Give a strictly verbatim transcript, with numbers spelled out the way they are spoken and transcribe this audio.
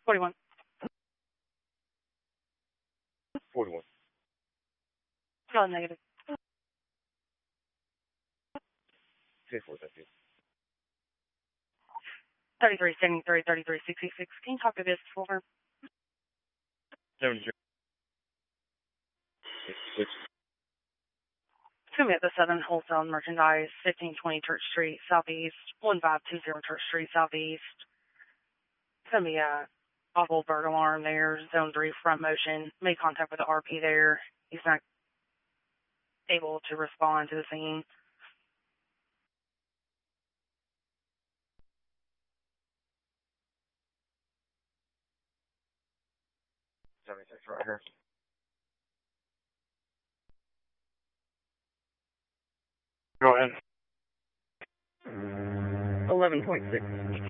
forty-one. forty-one. Oh, negative. ten four, thank you. thirty-three seventy-three, thirty-three sixty-six. Can you copy this for her? seventy-three. Six. It's going to be at the Southern Wholesale Merchandise, fifteen twenty Church Street, Southeast, one five two zero Church Street, Southeast. It's going to be a awful bird alarm there, zone three front motion. Made contact with the R P there. He's not able to respond to the scene. seventy-six right here. Go ahead. eleven point six.